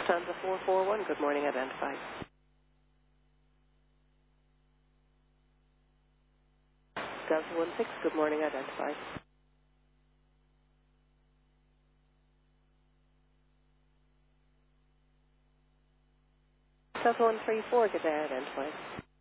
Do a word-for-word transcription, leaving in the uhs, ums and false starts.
Lufthansa four four one, good morning, identified. Delta one six, good morning, identified. Delta one three four, good day, identified.